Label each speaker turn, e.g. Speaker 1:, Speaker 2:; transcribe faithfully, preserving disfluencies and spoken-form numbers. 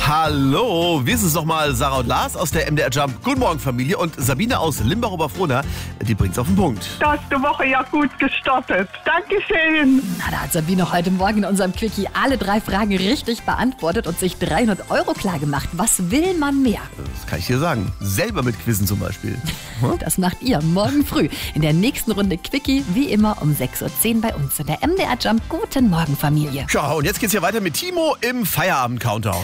Speaker 1: Hallo, wir sind nochmal Sarah und Lars aus der M D R Jump. Guten Morgen, Familie. Und Sabine aus Limbach-Oberfrohna, die bringt's auf den Punkt.
Speaker 2: Da hast die Woche ja gut gestartet. Dankeschön.
Speaker 3: Na, da hat Sabine heute Morgen in unserem Quickie alle drei Fragen richtig beantwortet und sich dreihundert Euro klar gemacht. Was will man mehr?
Speaker 1: Das kann ich dir sagen. Selber mit Quizzen zum Beispiel. Hm?
Speaker 3: Das macht ihr morgen früh in der nächsten Runde Quickie, wie immer um sechs Uhr zehn bei uns in der M D R Jump. Guten Morgen, Familie.
Speaker 1: Ja, und jetzt geht's hier weiter mit Timo im Feierabend-Countdown.